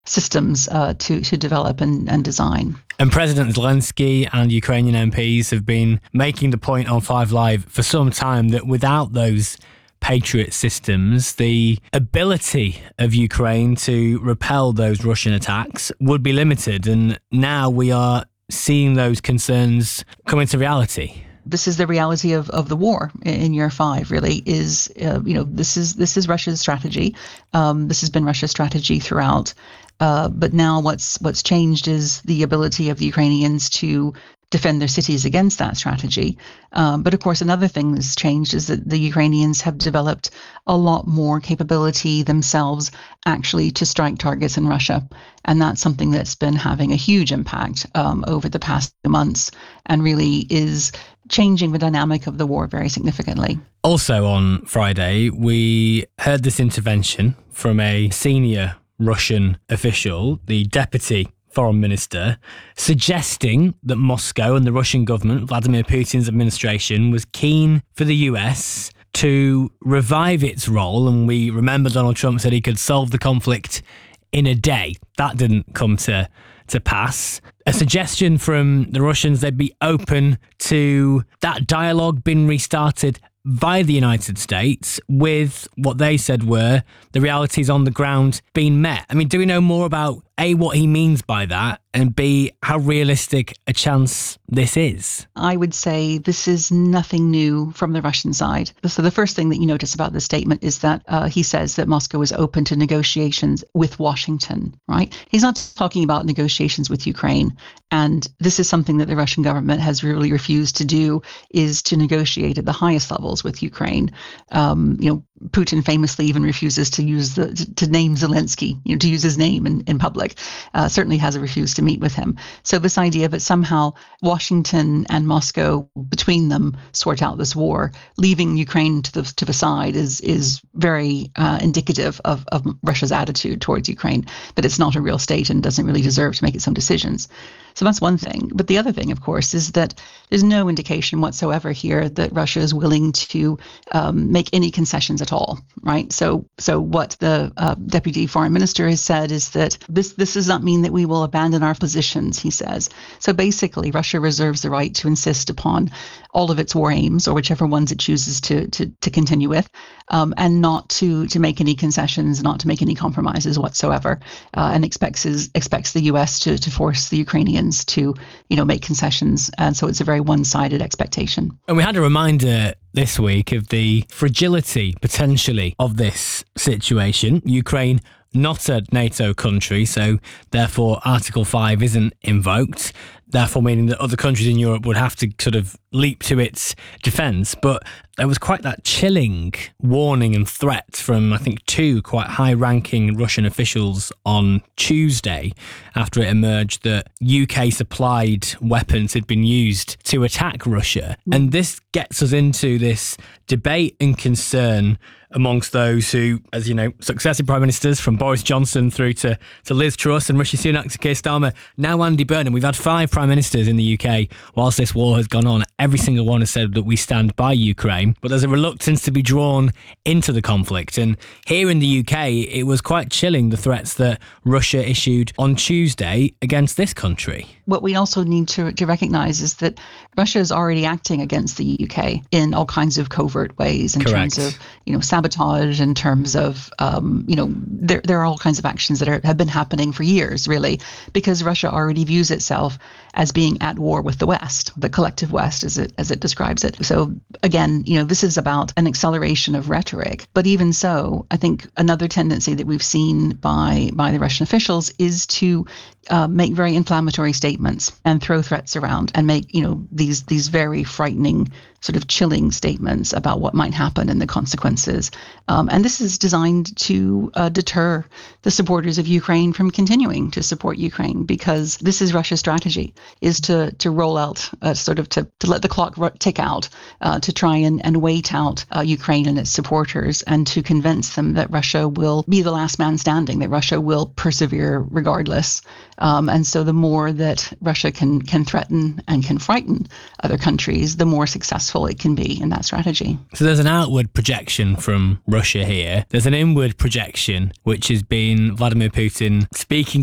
systems to develop and design. And President Zelensky and Ukrainian MPs have been making the point on Five Live for some time that without those Patriot systems, the ability of Ukraine to repel those Russian attacks would be limited. And now we are seeing those concerns come into reality. This is the reality of the war in year 5, really, is, this is Russia's strategy. This has been Russia's strategy throughout. But now what's changed is the ability of the Ukrainians to defend their cities against that strategy. But of course, another thing that's changed is that the Ukrainians have developed a lot more capability themselves actually to strike targets in Russia. And that's something that's been having a huge impact over the past few months and really is changing the dynamic of the war very significantly. Also on Friday, we heard this intervention from a senior Russian official, the deputy foreign minister, suggesting that Moscow and the Russian government, Vladimir Putin's administration, was keen for the US to revive its role. And we remember Donald Trump said he could solve the conflict in a day. That didn't come to pass. A suggestion from the Russians they'd be open to that dialogue being restarted via the United States with what they said were the realities on the ground being met. I mean, do we know more about A, what he means by that, and B, how realistic a chance this is? I would say this is nothing new from the Russian side. So the first thing that you notice about this statement is that he says that Moscow is open to negotiations with Washington, right? He's not talking about negotiations with Ukraine. And this is something that the Russian government has really refused to do, is to negotiate at the highest levels with Ukraine. Putin famously even refuses to use to name Zelensky, to use his name in public. Certainly has refused to meet with him. So this idea that somehow Washington and Moscow between them sort out this war, leaving Ukraine to the side, is very indicative of Russia's attitude towards Ukraine. That it's not a real state and doesn't really deserve to make its own decisions. So that's one thing. But the other thing, of course, is that there's no indication whatsoever here that Russia is willing to make any concessions at all, right? So what the deputy foreign minister has said is that this does not mean that we will abandon our positions, he says. So basically, Russia reserves the right to insist upon all of its war aims, or whichever ones it chooses to continue with, and not to make any concessions, not to make any compromises whatsoever, and expects the U.S. to force the Ukrainians to make concessions. And so it's a very one-sided expectation. And we had a reminder this week of the fragility potentially of this situation. Ukraine, not a NATO country, so therefore Article 5 isn't invoked, therefore meaning that other countries in Europe would have to sort of leap to its defence. But there was quite that chilling warning and threat from, I think, 2 quite high-ranking Russian officials on Tuesday after it emerged that UK-supplied weapons had been used to attack Russia. And this gets us into this debate and concern amongst those who, as you know, successive prime ministers from Boris Johnson through to Liz Truss and Rishi Sunak to Keir Starmer, now Andy Burnham. We've had 5 prime ministers in the UK whilst this war has gone on. Every single one has said that we stand by Ukraine, but there's a reluctance to be drawn into the conflict. And here in the UK, it was quite chilling, the threats that Russia issued on Tuesday against this country. What we also need to recognise is that Russia is already acting against the UK in all kinds of covert ways, in Correct. terms of sabotage, in terms of there are all kinds of actions that have been happening for years, really, because Russia already views itself as being at war with the West, the collective West, as it describes it. So again, this is about an acceleration of rhetoric. But even so, I think another tendency that we've seen by the Russian officials is to make very inflammatory statements and throw threats around and make these very frightening, sort of chilling statements about what might happen and the consequences. And this is designed to deter the supporters of Ukraine from continuing to support Ukraine, because this is Russia's strategy, is to roll out, to let the clock tick out, to try and wait out Ukraine and its supporters, and to convince them that Russia will be the last man standing, that Russia will persevere regardless. And so the more that Russia can threaten and can frighten other countries, the more successful it can be in that strategy. So there's an outward projection from Russia here. There's an inward projection, which has been Vladimir Putin speaking